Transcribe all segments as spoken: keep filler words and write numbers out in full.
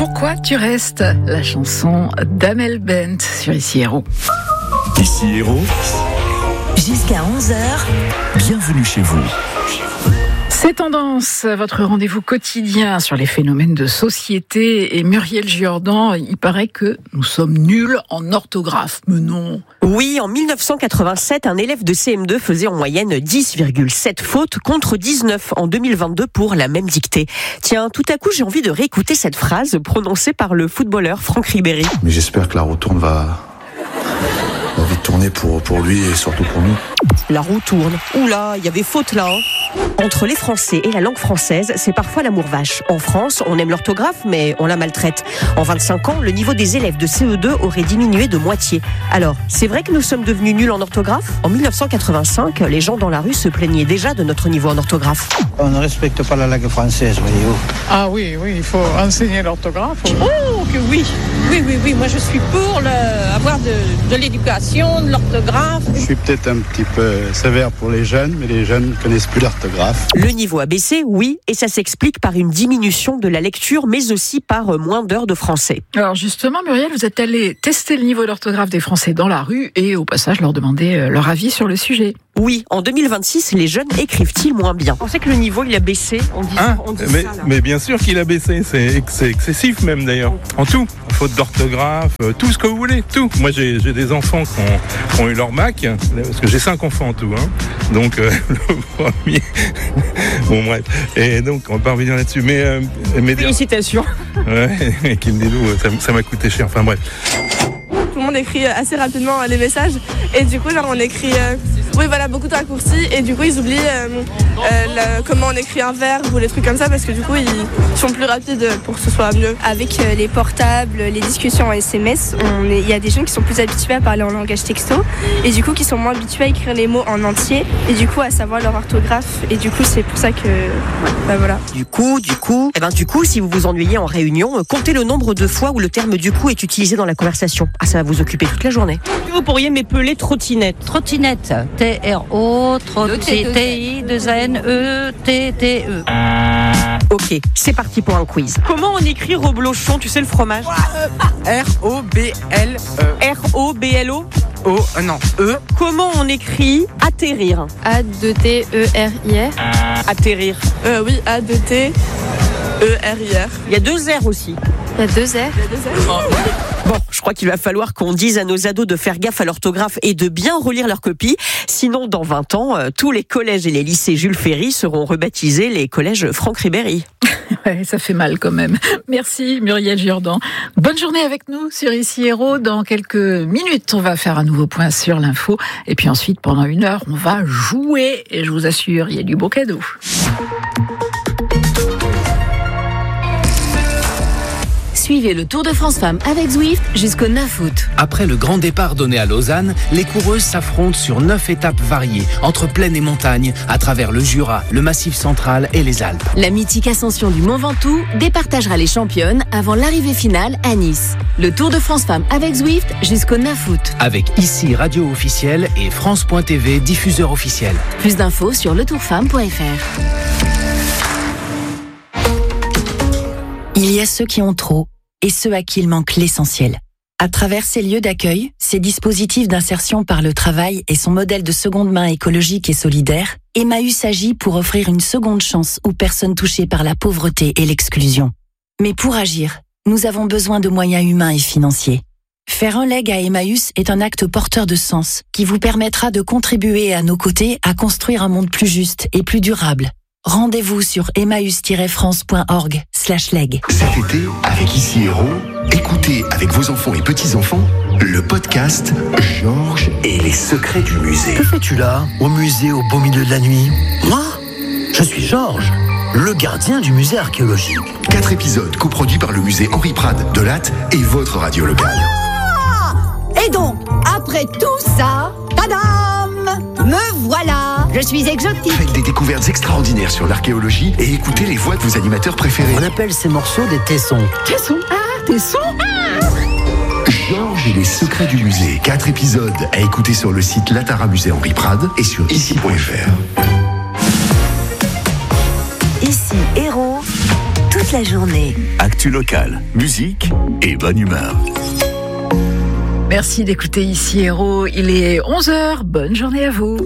Pourquoi tu restes ? La chanson d'Amel Bent sur Ici Héros. Ici Héros. Jusqu'à onze heures. Bienvenue chez vous. C'est Tendance, votre rendez-vous quotidien sur les phénomènes de société. Et Muriel Giordan, il paraît que nous sommes nuls en orthographe. Mais non. Oui, en mille neuf cent quatre-vingt-sept, un élève de C M deux faisait en moyenne dix virgule sept fautes contre dix-neuf en deux mille vingt-deux pour la même dictée. Tiens, tout à coup, j'ai envie de réécouter cette phrase prononcée par le footballeur Franck Ribéry. Mais j'espère que la roue tourne va... va vite tourner pour, pour lui et surtout pour nous. La roue tourne. Oula, il y avait faute là. Hein. Entre les Français et la langue française, c'est parfois l'amour vache. En France, on aime l'orthographe, mais on la maltraite. En vingt-cinq ans, le niveau des élèves de C E deux aurait diminué de moitié. Alors, c'est vrai que nous sommes devenus nuls en orthographe ? En mille neuf cent quatre-vingt-cinq, les gens dans la rue se plaignaient déjà de notre niveau en orthographe. On ne respecte pas la langue française, voyez-vous. Ah oui, oui, il faut enseigner l'orthographe. Oh, que oui. Oui, oui, oui, moi je suis pour le, avoir de, de l'éducation, de l'orthographe. Je suis peut-être un petit peu sévère pour les jeunes, mais les jeunes ne connaissent plus l'orthographe. Le niveau a baissé, oui, et ça s'explique par une diminution de la lecture, mais aussi par moins d'heures de français. Alors justement, Muriel, vous êtes allée tester le niveau d'orthographe des Français dans la rue et au passage leur demander leur avis sur le sujet. Oui, en deux mille vingt-six, les jeunes écrivent-ils moins bien ? On sait que le niveau, il a baissé, on dit, hein on dit mais, ça. Là. Mais bien sûr qu'il a baissé, c'est, c'est excessif même d'ailleurs. En tout, faute d'orthographe, tout ce que vous voulez, tout. Moi j'ai, j'ai des enfants qui ont, qui ont eu leur bac, parce que j'ai cinq enfants en tout. Hein. Donc euh, le premier... bon bref, et donc on va pas revenir là-dessus. Mais, euh, mais... Félicitations. Ouais, qui me dit nous, ça, ça m'a coûté cher, enfin bref. Tout le monde écrit assez rapidement les messages et du coup genre on écrit euh, oui voilà beaucoup de raccourcis et du coup ils oublient euh, euh, le, comment on écrit un verbe ou les trucs comme ça parce que du coup ils sont plus rapides pour que ce soit mieux. Avec euh, les portables, les discussions en S M S, il y a des jeunes qui sont plus habitués à parler en langage texto et du coup qui sont moins habitués à écrire les mots en entier et du coup à savoir leur orthographe et du coup c'est pour ça que bah voilà. Du coup, du coup, eh ben du coup si vous vous ennuyez en réunion, comptez le nombre de fois où le terme du coup est utilisé dans la conversation. Ah ça va vous occuper toute la journée. Vous pourriez m'épeler trottinette. Trottinette. T R O, T I, deux N E, T T E. Ok, c'est parti pour un quiz. Comment on écrit reblochon, tu sais le fromage ? R O B L E. R O B L O O, euh, non, E. Comment on écrit atterrir ? A deux T E R I R. Atterrir. Euh, oui, A deux T E R I R. Il y a deux R aussi. Il y a deux R. Il y a deux R. Bon, je crois qu'il va falloir qu'on dise à nos ados de faire gaffe à l'orthographe et de bien relire leurs copies. Sinon, dans vingt ans, euh, tous les collèges et les lycées Jules Ferry seront rebaptisés les collèges Franck Ribéry. Ouais, ça fait mal quand même. Merci Muriel Giordan. Bonne journée avec nous sur Ici Héros. Dans quelques minutes, on va faire un nouveau point sur l'info. Et puis ensuite, pendant une heure, on va jouer. Et je vous assure, il y a du beau cadeau. Suivez le Tour de France Femmes avec Zwift jusqu'au neuf août. Après le grand départ donné à Lausanne, les coureuses s'affrontent sur neuf étapes variées, entre plaine et montagne, à travers le Jura, le Massif central et les Alpes. La mythique ascension du Mont Ventoux départagera les championnes avant l'arrivée finale à Nice. Le Tour de France Femmes avec Zwift jusqu'au neuf août. Avec Ici Radio officielle et France point T V diffuseur officiel. Plus d'infos sur le tour femme point f r. Il y a ceux qui ont trop et ceux à qui il manque l'essentiel. À travers ces lieux d'accueil, ces dispositifs d'insertion par le travail et son modèle de seconde main écologique et solidaire, Emmaüs agit pour offrir une seconde chance aux personnes touchées par la pauvreté et l'exclusion. Mais pour agir, nous avons besoin de moyens humains et financiers. Faire un leg à Emmaüs est un acte porteur de sens qui vous permettra de contribuer à nos côtés à construire un monde plus juste et plus durable. Rendez-vous sur emmaüs tiret france point org slash leg. Cet été, avec Ici Héros, écoutez avec vos enfants et petits-enfants le podcast Georges et les secrets du musée. Que fais-tu là, au musée au beau milieu de la nuit ? Moi ? Je suis Georges, le gardien du musée archéologique. Quatre épisodes coproduits par le musée Henri Prade de Latte et votre radio locale. Ah ! Et donc, après tout ça, tadam ! Me voilà, je suis exotique. Faites des découvertes extraordinaires sur l'archéologie et écoutez les voix de vos animateurs préférés. On appelle ces morceaux des tessons. Tessons ? Ah, tessons ? Ah ! Georges et les secrets du musée. Quatre épisodes à écouter sur le site Latara Musée Henri Prade et sur ici point f r. Ici Héros, tout toute la journée. Actu locale, musique et bonne humeur. Merci d'écouter Ici Héros. Il est onze heures. Bonne journée à vous.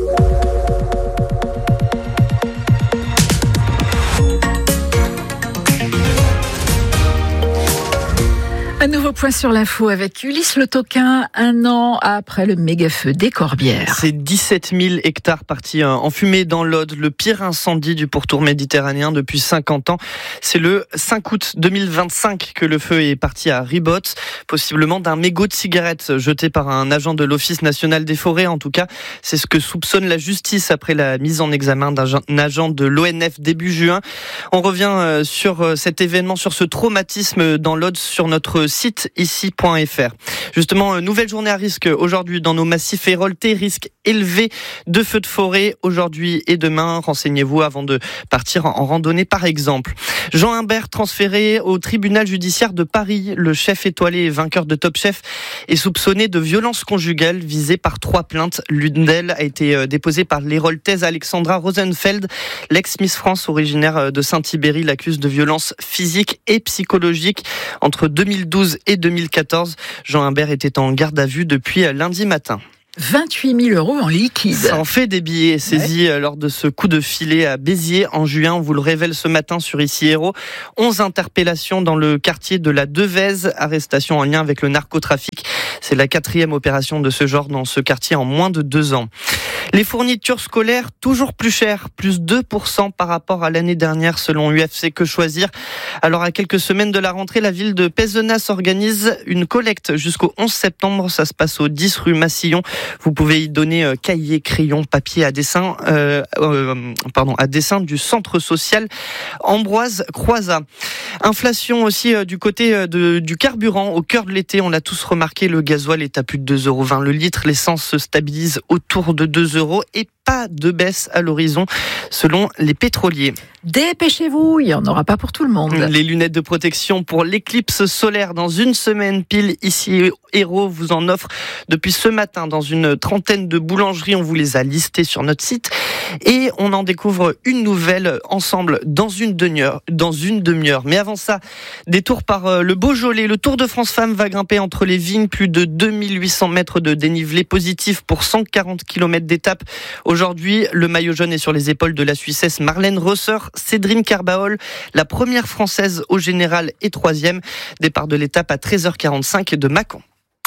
Un nouveau point sur l'info avec Ulysse Le Toquin, un an après le méga-feu des Corbières. C'est dix-sept mille hectares partis en fumée dans l'Aude, le pire incendie du pourtour méditerranéen depuis cinquante ans. C'est le cinq août deux mille vingt-cinq que le feu est parti à Ribot, possiblement d'un mégot de cigarette jeté par un agent de l'Office national des forêts. En tout cas, c'est ce que soupçonne la justice après la mise en examen d'un agent de l'O N F début juin. On revient sur cet événement, sur ce traumatisme dans l'Aude, sur notre site ici point f r. Justement, nouvelle journée à risque aujourd'hui dans nos massifs héroltés, risque élevé de feux de forêt aujourd'hui et demain. Renseignez-vous avant de partir en randonnée par exemple. Jean Imbert transféré au tribunal judiciaire de Paris. Le chef étoilé et vainqueur de Top Chef est soupçonné de violence conjugale visé par trois plaintes. L'une d'elles a été déposée par l'héroltaise Alexandra Rosenfeld. L'ex-Miss France originaire de Saint-Ibéry l'accuse de violence physique et psychologique entre deux mille douze et deux mille quatorze. Jean Imbert était en garde à vue depuis lundi matin. vingt-huit mille euros en liquide. Ça en fait des billets saisis ouais. lors de ce coup de filet à Béziers en juin. On vous le révèle ce matin sur Ici Héros. onze interpellations dans le quartier de la Devèze. Arrestation en lien avec le narcotrafic. C'est la quatrième opération de ce genre dans ce quartier en moins de deux ans. Les fournitures scolaires toujours plus chères, plus deux pour cent par rapport à l'année dernière selon U F C Que Choisir. Alors à quelques semaines de la rentrée, la ville de Pézenas organise une collecte jusqu'au onze septembre. Ça se passe au dix rue Massillon. Vous pouvez y donner euh, cahiers, crayons, papier à dessin, euh, euh, pardon, à dessin du centre social Ambroise Croizat. Inflation aussi euh, du côté euh, de, du carburant au cœur de l'été. On l'a tous remarqué, le gasoil est à plus de deux euros vingt le litre. L'essence se stabilise autour de deux euros et pas de baisse à l'horizon selon les pétroliers. Dépêchez-vous, il n'y en aura pas pour tout le monde. Les lunettes de protection pour l'éclipse solaire dans une semaine pile. Ici Héros vous en offre depuis ce matin dans une trentaine de boulangeries. On vous les a listées sur notre site et on en découvre une nouvelle ensemble dans une demi-heure. Dans une demi-heure. Mais avant ça, détour par le Beaujolais. Le Tour de France Femmes va grimper entre les vignes. Plus de deux mille huit cents mètres de dénivelé positif pour cent quarante kilomètres d'étape. Aujourd'hui, le maillot jaune est sur les épaules de la Suissesse Marlène Rosser. Cédrine Carbaol, la première française au général et troisième. Départ de l'étape à treize heures quarante-cinq de Mâcon.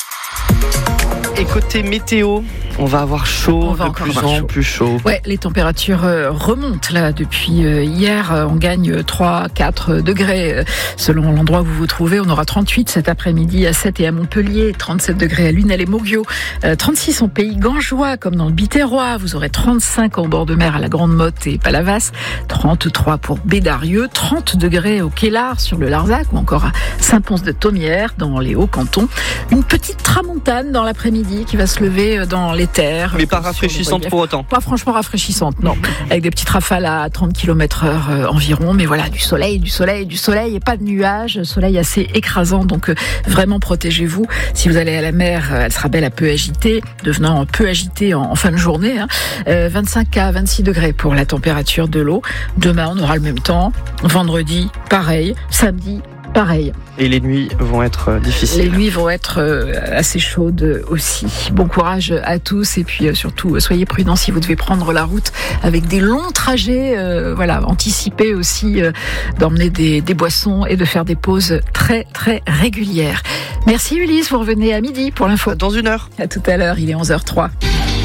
Et côté météo, on va avoir chaud, on va de plus en chaud. plus chaud. Ouais, les températures remontent là depuis hier. On gagne trois à quatre degrés selon l'endroit où vous vous trouvez. On aura trente-huit cet après-midi à Sète et à Montpellier, trente-sept degrés à Lunel et Moguio, trente-six en Pays Gangeois comme dans le Biterrois. Vous aurez trente-cinq en bord de mer à la Grande Motte et Palavas, trente-trois pour Bédarieux, trente degrés au Quélard sur le Larzac ou encore à Saint-Pons-de-Thomières dans les Hauts-Cantons. Une petite tramontane dans l'après-midi qui va se lever dans les terres. Mais pas rafraîchissante pour autant. Pas franchement rafraîchissante, non. Avec des petites rafales à trente kilomètres heure euh, environ. Mais voilà, du soleil, du soleil, du soleil et pas de nuages. Soleil assez écrasant, donc euh, vraiment protégez-vous. Si vous allez à la mer, euh, elle sera belle à peu agitée, devenant peu agitée en, en fin de journée. Hein. Euh, vingt-cinq à vingt-six degrés pour la température de l'eau. Demain, on aura le même temps. Vendredi, pareil. Samedi, pareil. Et les nuits vont être difficiles. Les nuits vont être assez chaudes aussi. Bon courage à tous et puis surtout soyez prudents si vous devez prendre la route avec des longs trajets. Euh, voilà, anticipez aussi euh, d'emmener des, des boissons et de faire des pauses très très régulières. Merci Ulysse, vous revenez à midi pour l'info. Dans une heure. À tout à l'heure, il est onze heures zéro trois.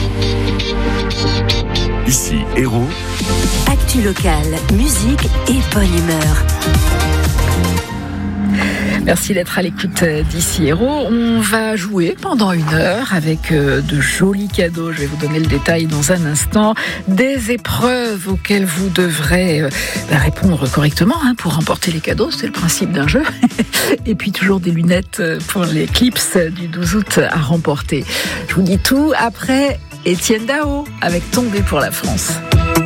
Ici Héros. Actu locale, musique et bonne humeur. Merci d'être à l'écoute d'Ici Héros. On va jouer pendant une heure avec de jolis cadeaux. Je vais vous donner le détail dans un instant. Des épreuves auxquelles vous devrez répondre correctement hein, pour remporter les cadeaux. C'est le principe d'un jeu. Et puis toujours des lunettes pour l'éclipse du douze août à remporter. Je vous dis tout après Étienne Dao avec Tombé pour la France.